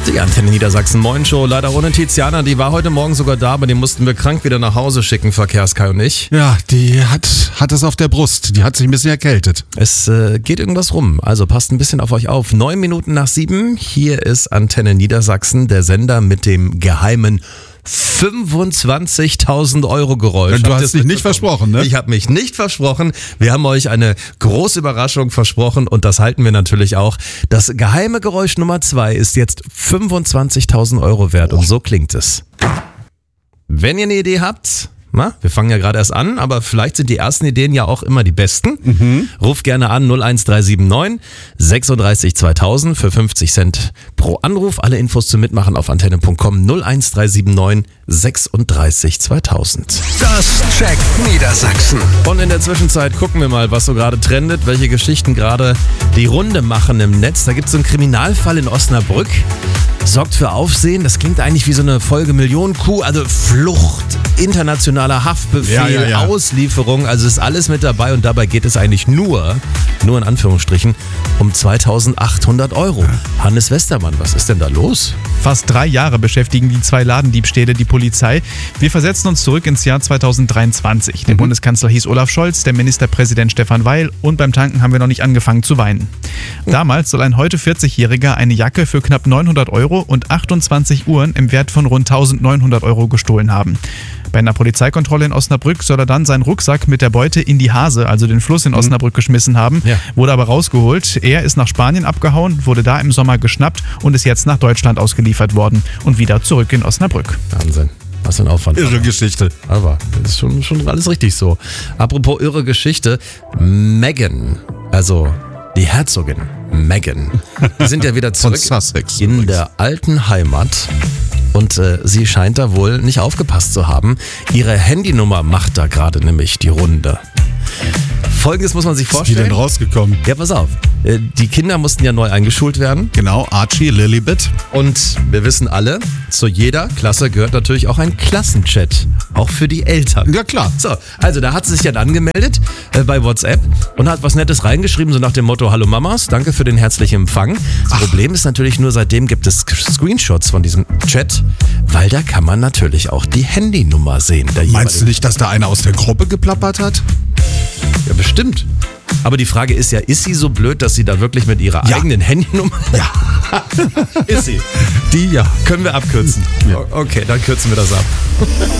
Die Antenne Niedersachsen Morning-Show, leider ohne Tiziana, die war heute Morgen sogar da, aber die mussten wir krank wieder nach Hause schicken, Verkehrskai und ich. Ja, die hat es auf der Brust, die hat sich ein bisschen erkältet. Es geht irgendwas rum, also passt ein bisschen auf euch auf. 9 Minuten nach 7, hier ist Antenne Niedersachsen, der Sender mit dem geheimen 25.000 Euro Geräusch. Du hast dich nicht versprochen, ne? Ich habe mich nicht versprochen. Wir haben euch eine große Überraschung versprochen und das halten wir natürlich auch. Das geheime Geräusch Nummer 2 ist jetzt 25.000 Euro wert und so klingt es. Wenn ihr eine Idee habt, wir fangen ja gerade erst an, aber vielleicht sind die ersten Ideen ja auch immer die besten. Ruft gerne an 01379 36 2000 für 50 Cent pro Anruf. Alle Infos zum Mitmachen auf antenne.com 01379 36 2000. Das checkt Niedersachsen. Und in der Zwischenzeit gucken wir mal, was so gerade trendet, welche Geschichten gerade die Runde machen im Netz. Da gibt es so einen Kriminalfall in Osnabrück. Sorgt für Aufsehen. Das klingt eigentlich wie so eine Folge Millionen-Kuh. Also Flucht, internationaler Haftbefehl, Ja. Auslieferung. Also ist alles mit dabei und dabei geht es eigentlich nur in Anführungsstrichen, um 2.800 Euro. Hannes Westermann, was ist denn da los? Fast 3 Jahre beschäftigen die 2 Ladendiebstähle die Polizei. Wir versetzen uns zurück ins Jahr 2023. Der Bundeskanzler hieß Olaf Scholz, der Ministerpräsident Stefan Weil und beim Tanken haben wir noch nicht angefangen zu weinen. Damals soll ein heute 40-Jähriger eine Jacke für knapp 900 Euro und 28 Uhren im Wert von rund 1.900 Euro gestohlen haben. Bei einer Polizeikontrolle in Osnabrück soll er dann seinen Rucksack mit der Beute in die Hase, also den Fluss in Osnabrück, geschmissen haben, wurde aber rausgeholt. Er ist nach Spanien abgehauen, wurde da im Sommer geschnappt und ist jetzt nach Deutschland ausgeliefert worden und wieder zurück in Osnabrück. Wahnsinn. Was für ein Aufwand. Irre Geschichte. Aber das ist schon alles richtig so. Apropos irre Geschichte, Meghan, also die Herzogin Meghan, die sind ja wieder zurück Sussex in übrigens. der alten Heimat. Und sie scheint da wohl nicht aufgepasst zu haben. Ihre Handynummer macht da gerade nämlich die Runde. Folgendes muss man sich Ist die vorstellen. denn rausgekommen? Ja, pass auf. Die Kinder mussten ja neu eingeschult werden. Genau, Archie, Lilibet. Und wir wissen alle, zu jeder Klasse gehört natürlich auch ein Klassenchat. Auch für die Eltern. Ja, klar. So, also da hat sie sich dann angemeldet bei WhatsApp und hat was Nettes reingeschrieben, so nach dem Motto: Hallo Mamas, danke für den herzlichen Empfang. Das Problem ist natürlich nur, seitdem gibt es Screenshots von diesem Chat, weil da kann man natürlich auch die Handynummer sehen. Meinst du nicht, dass da einer aus der Gruppe geplappert hat? Ja, bestimmt. Aber die Frage ist ja, ist sie so blöd, dass sie da wirklich mit ihrer eigenen Handynummer... Ja. Ist sie. Die ja. Können wir abkürzen? Ja. Okay, dann kürzen wir das ab.